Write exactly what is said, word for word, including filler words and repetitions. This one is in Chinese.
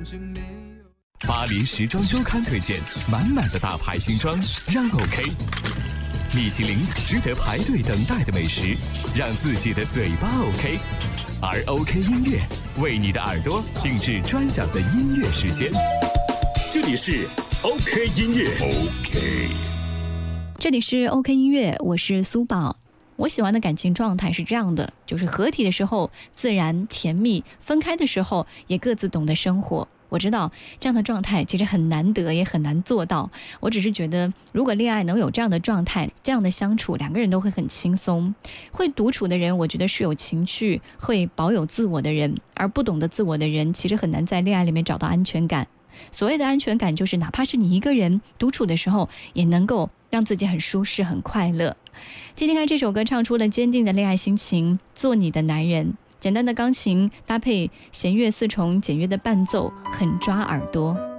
巴黎时装周刊推荐满满的大牌新装，让 OK。米其林值得排队等待的美食，让自己的嘴巴 OK。而 OK 音乐为你的耳朵定制专享的音乐时间。这里是 OK 音乐 OK， 这里是 OK 音乐，我是苏宝。我喜欢的感情状态是这样的，就是合体的时候自然甜蜜，分开的时候也各自懂得生活。我知道这样的状态其实很难得，也很难做到。我只是觉得，如果恋爱能有这样的状态，这样的相处，两个人都会很轻松。会独处的人，我觉得是有情趣，会保有自我的人，而不懂得自我的人，其实很难在恋爱里面找到安全感。所谓的安全感，就是哪怕是你一个人独处的时候，也能够让自己很舒适、很快乐。听听看这首歌，唱出了坚定的恋爱心情，做你的男人。简单的钢琴搭配弦乐四重简约的伴奏，很抓耳朵。